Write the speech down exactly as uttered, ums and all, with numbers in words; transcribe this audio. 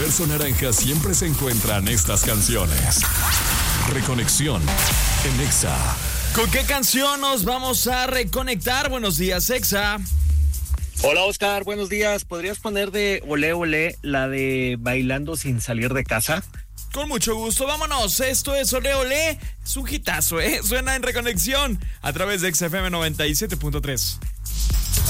universo naranja siempre se encuentran estas canciones. Reconexión en Exa. ¿Con qué canción nos vamos a reconectar? Buenos días, Exa. Hola, Oscar, buenos días. ¿Podrías poner de Olé Olé la de Bailando sin salir de casa? Con mucho gusto, vámonos. Esto es Olé Olé. Es un hitazo, ¿eh? Suena en Reconexión a través de X F M noventa y siete punto tres.